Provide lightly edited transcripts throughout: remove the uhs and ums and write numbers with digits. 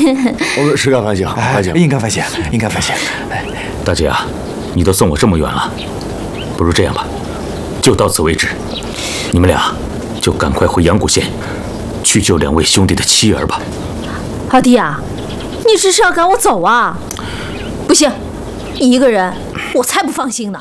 我是该反省，反省， 应该反省，应该反省。 大姐啊，你都送我这么远了，不如这样吧，就到此为止。你们俩就赶快回阳谷县，去救2位兄弟的妻儿吧。 阿弟啊，你这是要赶我走啊？不行，一个人我才不放心呢。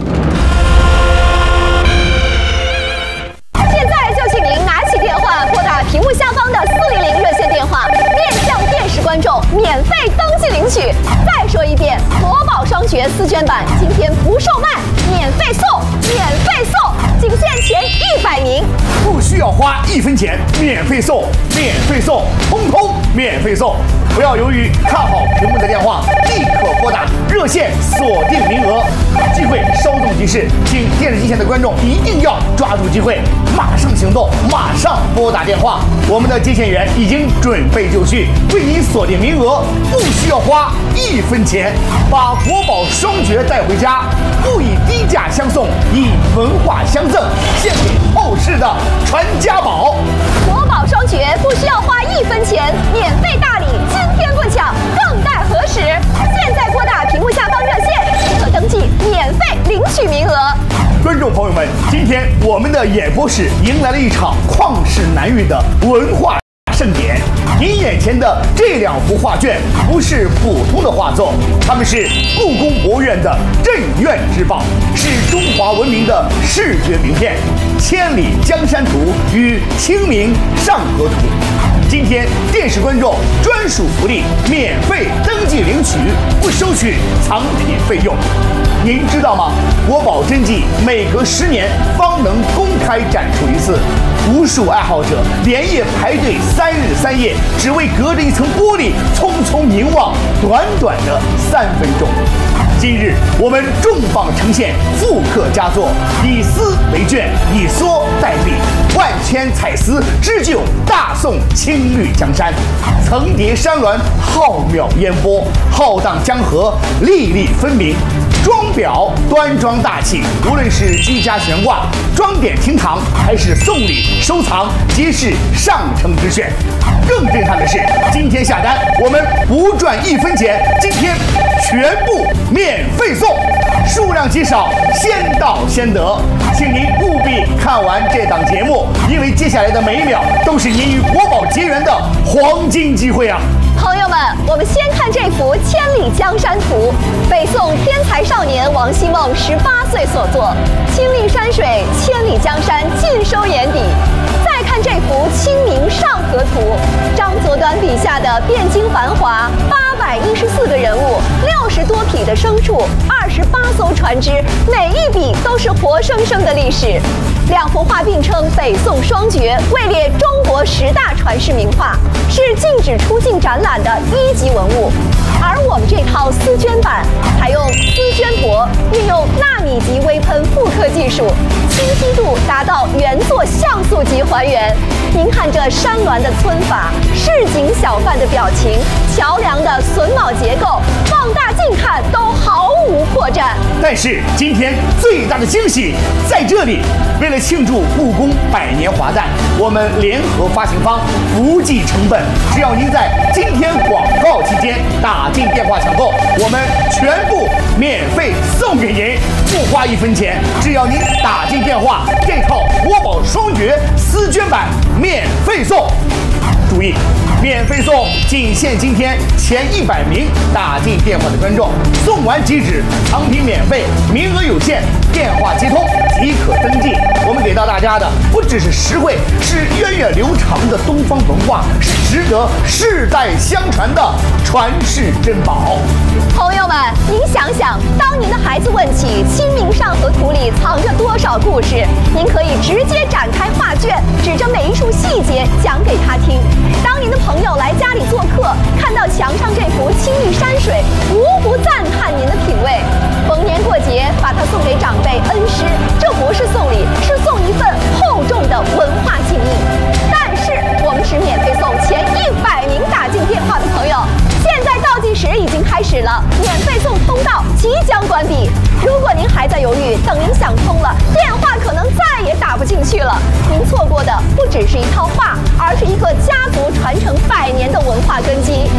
现在就请您拿起电话，拨打屏幕下方的400热线电话，面向电视观众免费登记领取。再说一遍，国宝双绝4卷版今天不售卖，免费送，免费送，仅限前100名， 不需要花1分钱，免费送，免费送，通通免费送。不要犹豫，看好屏幕的电话，立刻拨打热线，锁定名额。机会稍纵即逝，请电视机前的观众一定要抓住机会，马上行动，马上拨打电话。我们的接线员已经准备就绪，为您锁定名额，不需要花1分钱，把国宝双绝带回家，不以低价相送，以文化相赠，献给后世的传家宝。 国宝双绝不需要花1分钱，免费大礼，今天不抢，更待何时？现在拨打屏幕下方热线，即可登记，免费领取名额。 观众朋友们，今天我们的演播室迎来了一场旷世难遇的文化盛典。您眼前的这2幅画卷不是普通的画作，它们是故宫博物院的镇院之宝，是中华文明的视觉名片，《千里江山图》与《清明上河图》。今天电视观众专属福利，免费登记领取，不收取藏品费用。您知道吗？国宝真迹每隔10年方能公开展出一次，无数爱好者连夜排队3日3夜，只为隔着一层玻璃匆匆凝望短短的3分钟。今日我们重磅呈现复刻佳作，以丝为卷，以梭代笔，万千彩丝织就大宋青绿江山，层叠山峦，浩渺烟波，浩荡江河，粒粒分明。装裱端庄大气，无论是居家悬挂、装点厅堂，还是送礼收藏，皆是上乘之选。更震撼的是，今天下单我们不赚1分钱，今天全部免费送，数量极少，先到先得。请您务必看完这档节目，因为接下来的每一秒都是您与国宝结缘的黄金机会啊！ 朋友们，我们先看这幅《千里江山图》，北宋天才少年王希孟18岁所作，亲历山水，千里江山尽收眼底。再看这幅《清明上河图》，张择端笔下的汴京繁华，814个人物，60多匹的牲畜，28艘船只，每一笔都是活生生的历史。2幅画并称北宋双绝，位列中国10大传世名画，是禁止出境展览的1级文物。而我们这套丝绢版采用丝绢帛，运用纳米级微喷复刻技术，清晰度达到原作像素级还原。您看这山峦的皴法，市井小贩的表情，桥梁的榫卯结构，放大镜看都毫无破绽。 但是今天最大的惊喜在这里，为了庆祝故宫100年华诞，我们联合发行方不计成本，只要您在今天广告期间打进电话抢购，我们全部免费送给您，不花1分钱，只要您打进电话，这套国宝双绝丝绢版免费送。注意，免费送，仅限今天前100名打进电话的观众，送完即止，藏品免费，名额有限，电话接通即可登记。我们给到大家的不只是实惠，是源远流长的东方文化，是值得世代相传的传世珍宝。 朋友们，您想想，当您的孩子问起《清明上河图》里藏着多少故事，您可以直接展开画卷，指着每一处细节讲给他听。当您的朋友来家里做客，看到墙上这幅青绿山水，无不赞叹您的品味。逢年过节，把它送给长辈恩师，这不是送礼，是送一份厚重的文化敬意。但是我们只免费送前100名打进电话的朋友。现在倒计时已经开始了，免费送通道即将关闭。如果您还在犹豫，等您想通了，电话可能再也打不进去了。您错过的不只是一套画，而是一个家族传承100年的文化根基。